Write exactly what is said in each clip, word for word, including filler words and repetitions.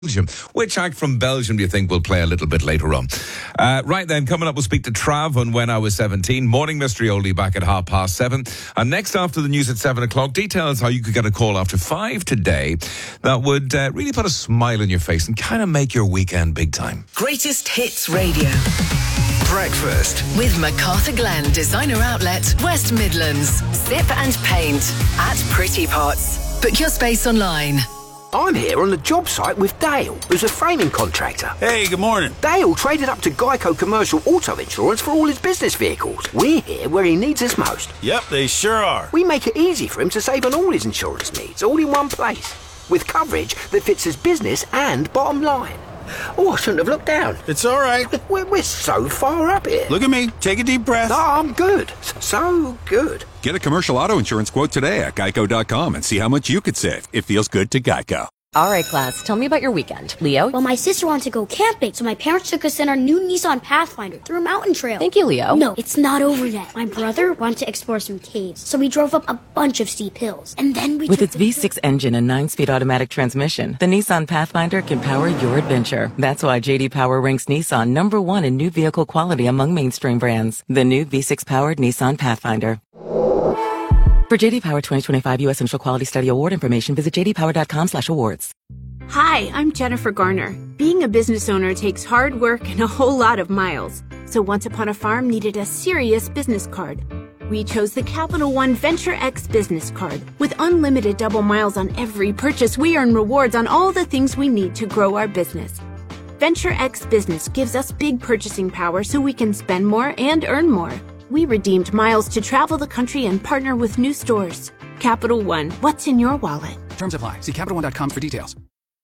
Belgium. Which act from Belgium do you think will play a little bit later on? Uh, right then, coming up, we'll speak to Trav on When I Was seventeen. Morning Mystery Oldie back at half past seven. And next after the news at seven o'clock, details how you could get a call after five today that would uh, really put a smile on your face and kind of make your weekend big time. Greatest Hits Radio. Breakfast With MacArthur Glen Designer Outlet, West Midlands. Sip and paint at Pretty Pots. Book your space online. I'm here on the job site with Dale, who's a framing contractor. Hey, good morning. Dale traded up to Geico Commercial Auto Insurance for all his business vehicles. We're here where he needs us most. Yep, they sure are. We make it easy for him to save on all his insurance needs, all in one place, with coverage that fits his business and bottom line. Oh, I shouldn't have looked down. It's all right. We're, we're so far up here. Look at me. Take a deep breath. No, I'm good. So good. Get a commercial auto insurance quote today at geico dot com and see how much you could save. It feels good to Geico. All right, class, tell me about your weekend. Leo? Well, my sister wanted to go camping, so my parents took us in our new Nissan Pathfinder through a mountain trail. Thank you, Leo. No, it's not over yet. My brother wanted to explore some caves, so we drove up a bunch of steep hills. And then we With took its V six engine and nine-speed automatic transmission, the Nissan Pathfinder can power your adventure. That's why J D Power ranks Nissan number one in new vehicle quality among mainstream brands. The new V six-powered Nissan Pathfinder. For J D Power twenty twenty-five U S Initial Quality Study Award information, visit j d power dot com slash awards. Hi, I'm Jennifer Garner. Being a business owner takes hard work and a whole lot of miles. So Once Upon a Farm needed a serious business card. We chose the Capital One Venture X business card. With unlimited double miles on every purchase, we earn rewards on all the things we need to grow our business. Venture X Business gives us big purchasing power so we can spend more and earn more. We redeemed miles to travel the country and partner with new stores. Capital One, what's in your wallet? Terms apply. See capital one dot com for details.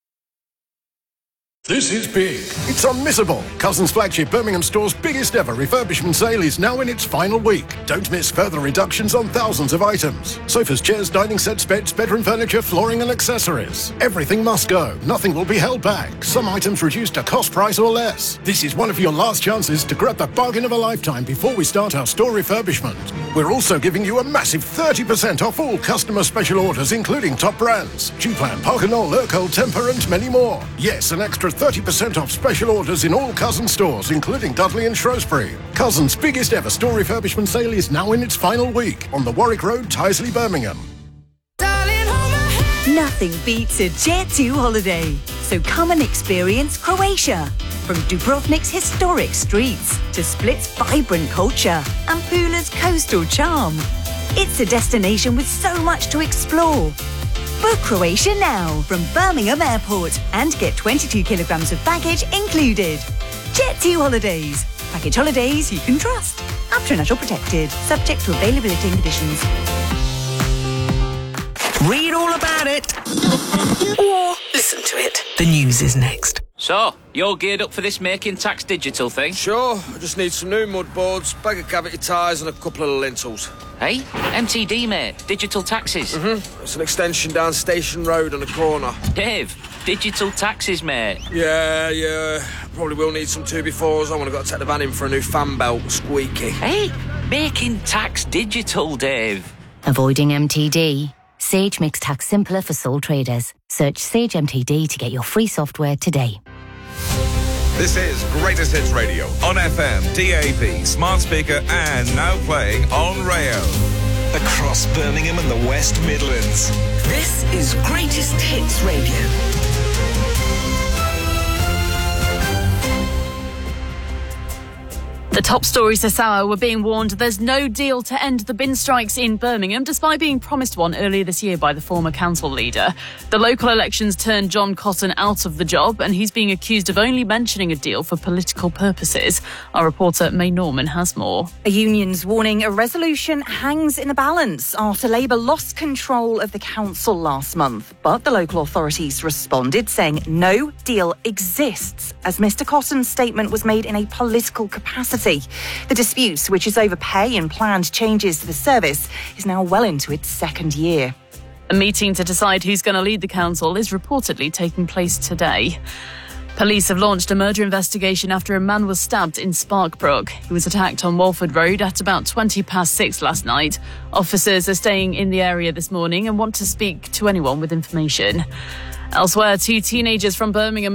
This is big. It's unmissable. Cousins flagship Birmingham store's biggest ever refurbishment sale is now in its final week. Don't miss further reductions on thousands of items. Sofas, chairs, dining sets, beds, bedroom furniture, flooring and accessories. Everything must go. Nothing will be held back. Some items reduced to cost price or less. This is one of your last chances to grab the bargain of a lifetime before we start our store refurbishment. We're also giving you a massive thirty percent off all customer special orders, including top brands. Duplan, Parkinol, Urkel, Temper and many more. Yes, an extra thirty percent off special orders in all Cousins stores, including Dudley and Shrewsbury. Cousins' biggest ever store refurbishment sale is now in its final week on the Warwick Road, Tyseley, Birmingham. Nothing beats a Jet two holiday. So come and experience Croatia. From Dubrovnik's historic streets to Split's vibrant culture and Pula's coastal charm. It's a destination with so much to explore. Book Croatia now from Birmingham Airport and get twenty-two kilograms of baggage included. Jet two Holidays. Package holidays you can trust. After national protected. Subject to availability and conditions. Read all about it. Or listen to it. The news is next. So, you're geared up for this Making Tax Digital thing? Sure, I just need some new mud boards, bag of cavity tyres and a couple of lintels. Hey, M T D, mate. Digital taxes. Mm-hmm. It's an extension down Station Road on a corner. Dave, digital taxes, mate. Yeah, yeah. Probably will need some two befores. I want to go take the van in for a new fan belt, squeaky. Hey, Making Tax Digital, Dave. Avoiding M T D? Sage makes tax simpler for sole traders. Search Sage M T D to get your free software today. This is Greatest Hits Radio on F M, D A B, smart speaker, and now playing on Rayo. Across Birmingham and the West Midlands. This is Greatest Hits Radio. The top stories this hour were being warned there's no deal to end the bin strikes in Birmingham, despite being promised one earlier this year by the former council leader. The local elections turned John Cotton out of the job, and he's being accused of only mentioning a deal for political purposes. Our reporter May Norman has more. A union's warning a resolution hangs in the balance after Labour lost control of the council last month. But the local authorities responded, saying no deal exists, as Mr Cotton's statement was made in a political capacity. The dispute, which is over pay and planned changes to the service, is now well into its second year. A meeting to decide who's going to lead the council is reportedly taking place today. Police have launched a murder investigation after a man was stabbed in Sparkbrook. He was attacked on Walford Road at about twenty past six last night. Officers are staying in the area this morning and want to speak to anyone with information. Elsewhere, two teenagers from Birmingham